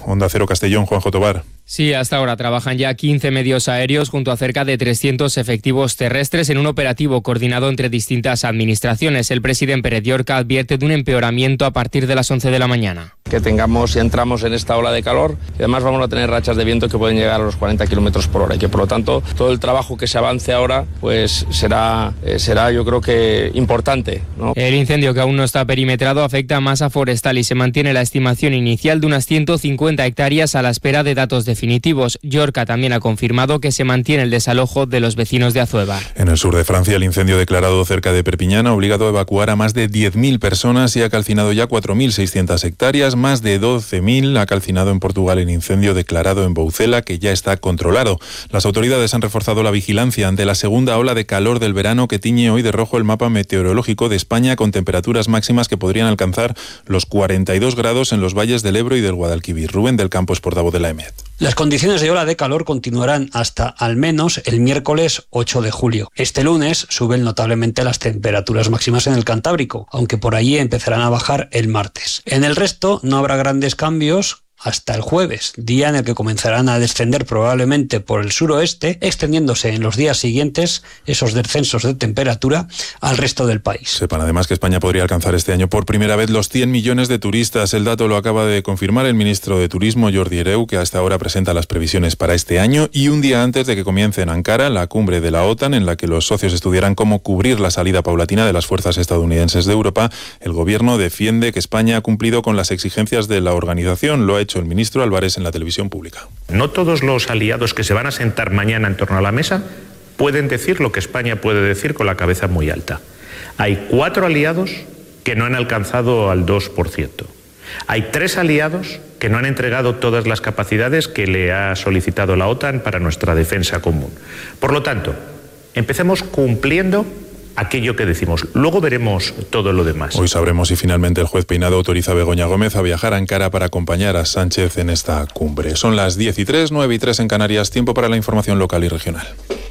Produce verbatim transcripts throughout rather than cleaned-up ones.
Onda Cero Castellón, Juanjo Tobar. Sí, hasta ahora trabajan ya quince medios aéreos junto a cerca de trescientos efectivos terrestres en un operativo coordinado entre distintas administraciones. El presidente Pérez Llorca advierte de un empeoramiento a partir de las once de la mañana. Que tengamos y entramos en esta ola de calor y además vamos a tener rachas de viento que pueden llegar a los cuarenta kilómetros por hora y que por lo tanto todo el trabajo que se avance ahora pues será, eh, será yo creo que importante, ¿no? El incendio, que aún no está perimetrado, afecta a masa forestal y se mantiene la estimación inicial de unas ciento cincuenta hectáreas a la espera de datos definitivos. Llorca también ha confirmado que se mantiene el desalojo de los vecinos de Azueva. En el sur de Francia, el incendio declarado cerca de Perpiñán ha obligado a evacuar a más de diez mil personas y ha calcinado ya cuatro mil seiscientas hectáreas. Más de doce mil ha calcinado en Portugal el incendio declarado en Boucela, que ya está controlado. Las autoridades han reforzado la vigilancia ante la segunda ola de calor del verano que tiñe hoy de rojo el mapa meteorológico de España, con temperaturas máximas que podrían alcanzar los cuarenta y dos grados en los valles del Ebro y del Guadalquivir. Rubén del Campo es portavoz de la E M E T. Las condiciones de ola de calor continuarán hasta al menos el miércoles ocho de julio. Este lunes suben notablemente las temperaturas máximas en el Cantábrico, aunque por allí empezarán a bajar el martes. En el resto no habrá grandes cambios hasta el jueves, día en el que comenzarán a descender probablemente por el suroeste, extendiéndose en los días siguientes esos descensos de temperatura al resto del país. Sepan además que España podría alcanzar este año por primera vez los cien millones de turistas. El dato lo acaba de confirmar el ministro de Turismo, Jordi Hereu, que hasta ahora presenta las previsiones para este año y un día antes de que comience en Ankara la cumbre de la OTAN, en la que los socios estudiarán cómo cubrir la salida paulatina de las fuerzas estadounidenses de Europa. El gobierno defiende que España ha cumplido con las exigencias de la organización. Lo ha hecho el ministro Álvarez en la televisión pública. No todos los aliados que se van a sentar mañana en torno a la mesa pueden decir lo que España puede decir con la cabeza muy alta. Hay cuatro aliados que no han alcanzado al dos por ciento. Hay tres aliados que no han entregado todas las capacidades que le ha solicitado la OTAN para nuestra defensa común. Por lo tanto, empecemos cumpliendo aquello que decimos. Luego veremos todo lo demás. Hoy sabremos si finalmente el juez Peinado autoriza a Begoña Gómez a viajar a Ankara para acompañar a Sánchez en esta cumbre. Son las diez y tres, nueve y tres en Canarias. Tiempo para la información local y regional.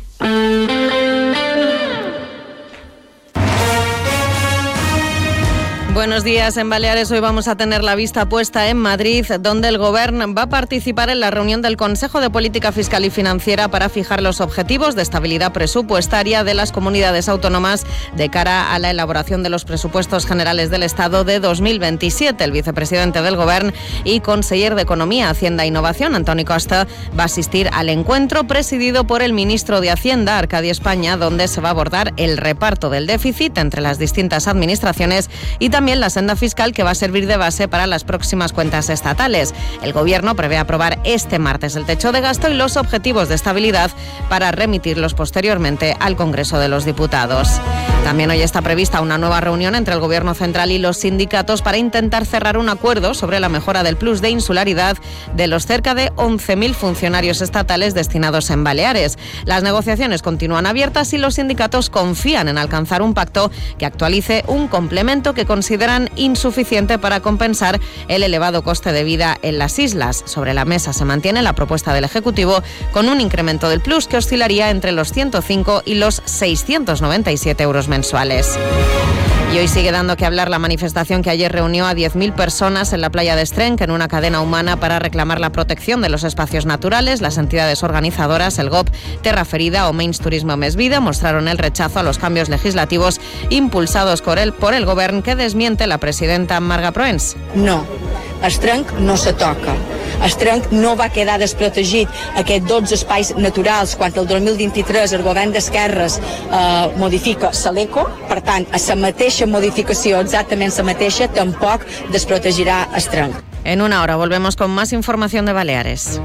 Buenos días. En Baleares hoy vamos a tener la vista puesta en Madrid, donde el Gobierno va a participar en la reunión del Consejo de Política Fiscal y Financiera para fijar los objetivos de estabilidad presupuestaria de las comunidades autónomas de cara a la elaboración de los presupuestos generales del Estado de dos mil veintisiete. El vicepresidente del Gobierno y conseller de Economía, Hacienda e Innovación, Antoni Costa, va a asistir al encuentro presidido por el ministro de Hacienda, Arcadi España, donde se va a abordar el reparto del déficit entre las distintas administraciones y también la senda fiscal que va a servir de base para las próximas cuentas estatales. El Gobierno prevé aprobar este martes el techo de gasto y los objetivos de estabilidad para remitirlos posteriormente al Congreso de los Diputados. También hoy está prevista una nueva reunión entre el Gobierno central y los sindicatos para intentar cerrar un acuerdo sobre la mejora del plus de insularidad de los cerca de once mil funcionarios estatales destinados en Baleares. Las negociaciones continúan abiertas y los sindicatos confían en alcanzar un pacto que actualice un complemento que consideran insuficiente para compensar el elevado coste de vida en las islas. Sobre la mesa se mantiene la propuesta del Ejecutivo con un incremento del plus que oscilaría entre los ciento cinco y los seiscientos noventa y siete euros mensuales. Y hoy sigue dando que hablar la manifestación que ayer reunió a diez mil personas en la playa de Estrenc en una cadena humana para reclamar la protección de los espacios naturales. Las entidades organizadoras, el G O P, Terra Ferida o Menys Turisme Més Vida, mostraron el rechazo a los cambios legislativos impulsados por el, por el Gobierno, que desmiente la presidenta Marga Proens. No, Estrenc no se toca. Estrenc no va quedar desprotegit. Aquests dotze espais naturals, quan el dos mil vint-i-tres el govern d'esquerres eh, modifica Saleco, per tant, a la mateixa modificació, exactament la mateixa, tampoc desprotegirà Estrenc. En una hora volvemos con más información de Baleares.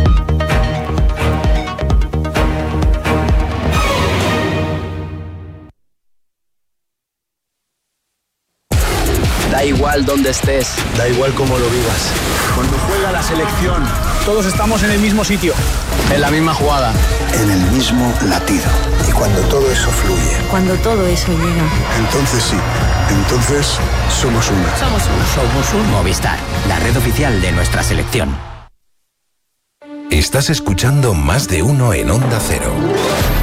Da igual dónde estés, da igual cómo lo vivas. Cuando juega la selección, todos estamos en el mismo sitio, en la misma jugada, en el mismo latido. Y cuando todo eso fluye, cuando todo eso llega, entonces sí, entonces somos uno. Somos uno. Somos un Movistar, la red oficial de nuestra selección. Estás escuchando Más de Uno en Onda Cero.